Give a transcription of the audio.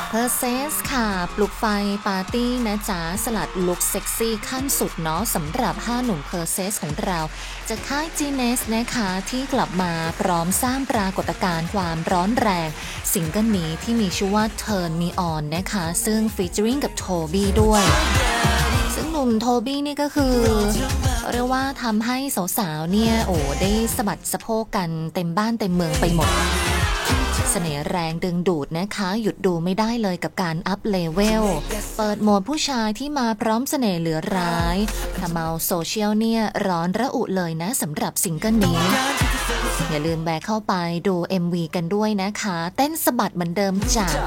เพอร์เซสค่ะปลุกไฟปาร์ตี้นะจ๊ะสลัดลุคเซ็กซี่ขั้นสุดเนาะสำหรับ5หนุ่มเพอร์เซสของเราจากค่าย Genius นะคะที่กลับมาพร้อมสร้างปรากฏการณ์ความร้อนแรงซิงเกิลนี้ที่มีชื่อว่า Turn Me On นะคะซึ่งฟีเจอริงกับโทบี้ด้วยซึ่งหนุ่มโทบี้นี่ก็คือเรียกว่าทำให้สาวๆเนี่ยได้สะบัดสะโพกกันเต็มบ้านเต็มเมืองไปหมดเสน่ห์แรงดึงดูดนะคะหยุดดูไม่ได้เลยกับการอัพเลเวลเปิดโหมดผู้ชายที่มาพร้อมเสน่ห์เหลือร้ายทำเอาโซเชียลเนี่ยร้อนระอุเลยนะสำหรับซิงเกิลนี้อย่าลืมแวะเข้าไปดู MV กันด้วยนะคะเต้นสะบัดเหมือนเดิมจาก